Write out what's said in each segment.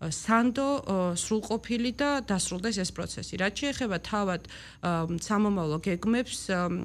სანდო სრულყოფილი და დასრულდეს ეს პროცესი. რაც შეეხება თავად სამომავლო გეგმებს,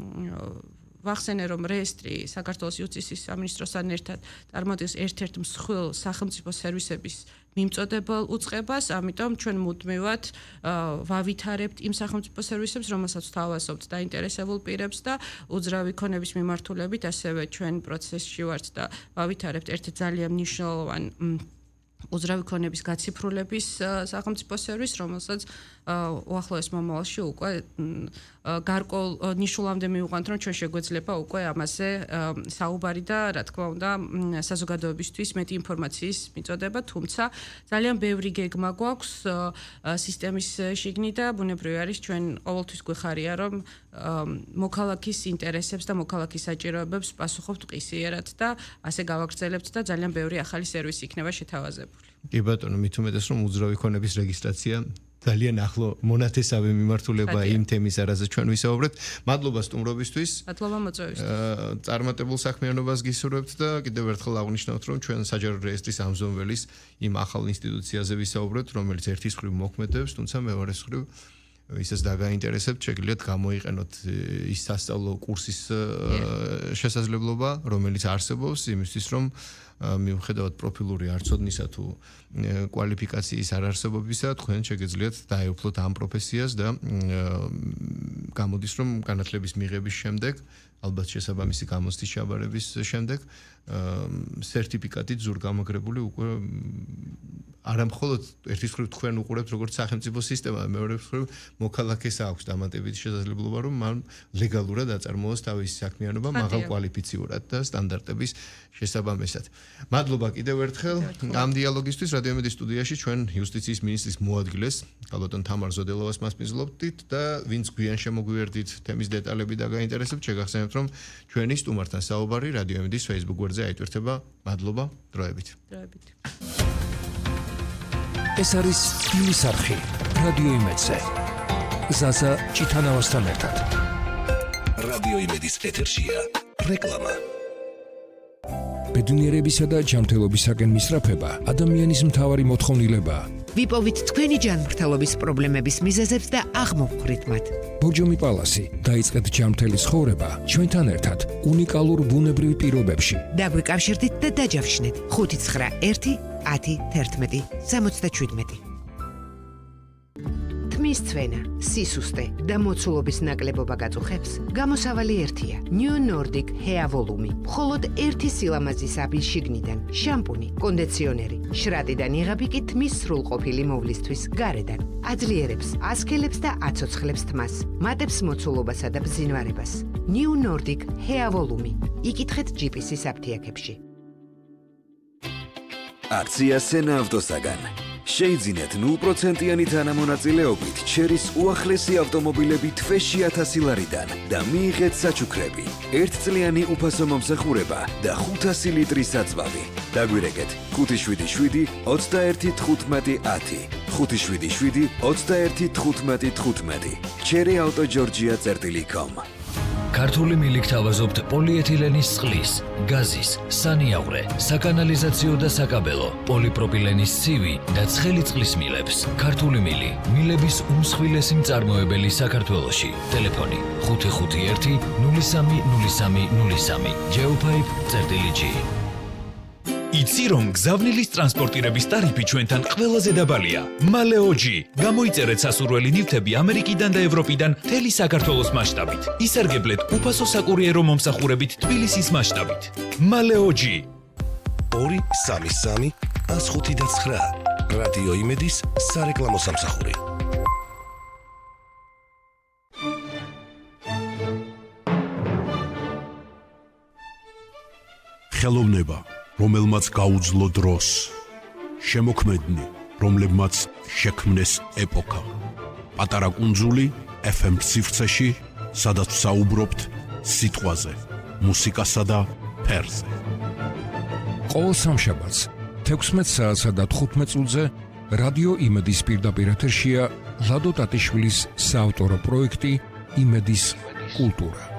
ვახსენე რომ რეესტრი საქართველოს იუსტიციის სამინისტროსთან ერთად წარმოადგენს ერთ-ერთ მსხვილ სახელმწიფო სერვისების მიმწოდებელ უწყებას, ამიტომ ჩვენ მუდმივად ვავითარებთ იმ სახელმწიფო სერვისებს, რომელსაც თავაზობთ დაინტერესებულ პირებს და უძრავი ქონების მიმართულებით, ასევე ჩვენ პროცესში ვართ და ვავითარებთ ერთ ძალიან მნიშვნელოვან უძრავი ქონების გაციფრულების სახელმწიფო სერვისს, რომელსაც უახლოეს მომავალში უკვე გარკვეულ ნიშნულამდე მივუყვანთ, რომ ჩვენ შეგვეძლება უკვე ამაზე საუბარი და რა თქმა უნდა საზოგადოებისთვის მეტი ინფორმაციის მიწოდება, თუმცა ძალიან ბევრი გეგმა გვაქვს სისტემის შიგნით და ბუნებრივი არის ჩვენ ყოველთვის გვეხარია რომ მოქალაქის ინტერესებს და მოქალაქის საჭიროებებს პასუხობთ ყისიერად და ასე გავაგრძელებთ და ძალიან ბევრი ახალი სერვისი იქნება შეთავაზებული. კი ბატონო, მით უმეტეს რომ უძრავი ქონების რეგისტრაცია ძალიან ახლო მონათესავე მიმართულება იმ თემის არაზე ჩვენ ვისაუბრეთ. მადლობა სტუმრობისთვის. მადლობა მოწვევისთვის. წარმატებულ საქმიანობას გისურვებთ და კიდევ ერთხელ აღნიშნავთ, რომ ჩვენ საჯარო რეესტრის ამზომველის იმ ახალ ინსტიტუციაზე ვისაუბრეთ, რომელიც ერთის მხრივ მოქმედებს, თუმცა მეორეს მხრივ ისეს დაგაინტერესებთ, შეგიძლიათ გამოიყენოთ ის სასწავლო კურსის შესაძლებლობა, რომელიც არსებობს იმისთვის, რომ მიუხედავად პროფილური არცოდნისა თუ კვალიფიკაციის არარსებობისა, თქვენ შეგიძლიათ დაეუფლოთ ამ პროფესიას და გამოდის, რომ განათლების მიღების შემდეგ, ალბათ შესაბამისი გამოცდის ჩაბარების შემდეგ, სერტიფიკატით ზურგამაგრებული უკვე არამხოლოდ ერთის მხრივ თქვენ უყურებთ როგორც სახელმწიფო სისტემა, მეორეს მხრივ მოქალაქეს აქვს დამატებითი შესაძლებლობა, რომ მან ლეგალურად აწარმოოს თავისი საქმიანობა მაღალ კვალიფიციურად და სტანდარტების შესაბამისად. მადლობა კიდევ ერთხელ ამ დიალოგისთვის. რადიომედის სტუდიაში ჩვენ იუსტიციის მინისტრის მოადგილეს ქალბატონ თამარ ზოდელოვას მასპინძლობდით და ვინც გვიან შემოგვიერთდით თემის დეტალები და გაინტერესებთ, შეგახსენებთ, რომ ჩვენი სტუმართან საუბარი რადიომედის Facebook გვერდზე აიტვირთება. მადლობა, დროებით. დროებით. ეს არის სტილის არხი რადიო იმედზე. ზაზა ჭიტანავასთან ერთად. რადიო იმედის ეთერშია რეკლამა. ბედნიერებისა და ჯანმრთელობისაკენ მისწრაფება ადამიანის მთავარი მოთხოვნილებაა. ვიპოვით თქვენი ჯანმრთელობის პრობლემების მიზეზებს და აღმოვხვრით მათ. ბორჯომი პალასი დაიწყეთ ჯანმრთელი ცხოვრება ჩვენთან ერთად უნიკალურ ბუნებრივ პირობებში. დაგვიკავშირდით და დაჯავშნეთ 591 10 11 77. თმის ცვენა, სისუსტე და მოცულობის ნაკლებობა გაწუხებს, გამოსავალი ერთია. New Nordic Hair Volume. მხოლოდ ერთი სილამაზის აბი შიგნიდან, შამპუნი, კონდიციონერი, შრატიდან იღები კი თმის სრულყოფილი მოვლისთვის გარედან. აძლიერებს, ასქელებს და აცოცხლებს თმას, მატებს მოცულობასა და ბზინვარებას. New Nordic Hair Volume. იკითხეთ GPS-ის აფთიაქებში. აქცია სენა ავტოსაგან. შეიძინეთ 0%-იანი თანამონაწილეობით ჩერის უახლესი ავტომობილები თვეში 1000 ლარიდან და მიიღეთ საჩუქრები, 1 წლიანი უფასო მომსახურება და 500 ლიტრის საწვავი. დაგვირეკეთ 577 21 15 10, 577 21 15 15. cherryautogeorgia.com. ქართული მილიქ თავაზობთ პოლიეთილენის წყლის, გაზის, სანიაღვრე, საკანალიზაციო და საკაბელო, პოლიპროპილენის ცივი და ცხელი წყლის მილებს. ქართული მილი, მილების უმსხვილესი მწარმოებელი საქართველოში. ტელეფონი 551 03 03 03. geopipe.gr. იცი რომ გზავნილის ტრანსპორტირების ტარიფი ჩვენთან ყველაზე დაბალია. მალეოჯი. გამოიწერეთ სასურველი ნივთები ამერიკიდან და ევროპიდან მთელი საქართველოს მასშტაბით. ისარგებლეთ უფასო საკურიერო მომსახურებით თბილისის მასშტაბით. მალეოჯი. 233 105 რადიო იმედის სარეკლამო სამსახური. ხელოვნება რომელმაც გაუძლო დროს, შემოქმედნი, რომლებმაც შექმნეს ეპოქა. პატარა კუნძული FM სივრცეში, სადაც საუბრობთ სიტყვაზე, მუსიკასა და ფერზე. ყოველ სამშაბათს 16 საათსა და 15 წუთზე რადიო იმედის პირდაპირ ეთერშია ლადო ტატიშვილის საავტორო პროექტი იმედის კულტურა.